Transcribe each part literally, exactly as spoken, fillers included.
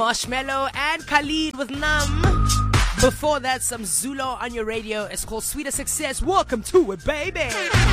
Marshmello and Khalid with Numb. Before that, some Zulo on your radio. It's called Sweeter Success. Welcome to it, baby.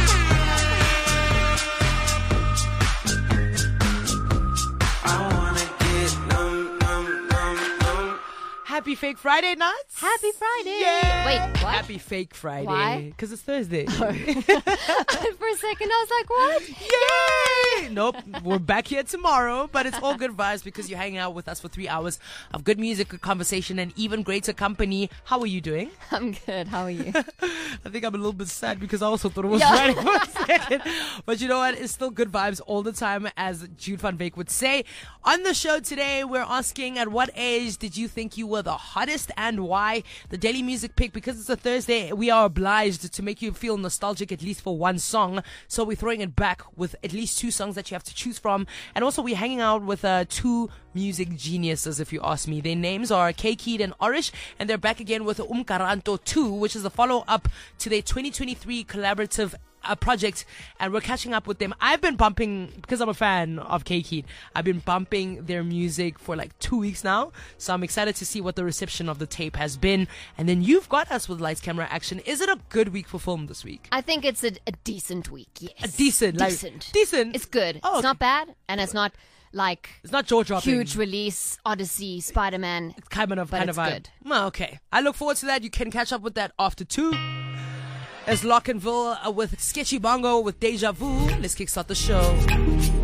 Happy Fake Friday, Nuts. Happy Friday. Yeah. Wait, what? Happy Fake Friday. Why? Because it's Thursday. For a second, I was like, what? Yay! Nope. We're back here tomorrow, but it's all good vibes because you're hanging out with us for three hours of good music, good conversation, and even greater company. How are you doing? I'm good. How are you? I think I'm a little bit sad because I also thought it was Yeah. Friday for a second. But you know what? It's still good vibes all the time, as Jude Van Beek would say. On the show today, we're asking, at what age did you think you were the hottest and why? The daily music pick, because it's a Thursday, we are obliged to make you feel nostalgic at least for one song. So we're throwing it back with at least two songs that you have to choose from. And also we're hanging out with uh, two music geniuses, if you ask me. Their names are K-Kid and Orish, and they're back again with Umkaranto two, which is a follow-up to their twenty twenty-three collaborative a project, and we're catching up with them. I've been bumping, because I'm a fan of K-Kid, I've been bumping their music for like two weeks now, so I'm excited to see what the reception of the tape has been. And then you've got us with Lights, Camera, Action. Is it a good week for film this week? I think it's a, a decent week, yes. A decent, like, Decent. decent. It's good. Oh, it's okay. not bad, and it's not like It's not jaw-dropping. huge release, Odyssey, Spider-Man. It's kind of, but kind it's of vibe. good. Well, okay. I look forward to that. You can catch up with that after two. It's Lockenville uh, with Sketchy Bongo with Deja Vu. Let's kickstart the show.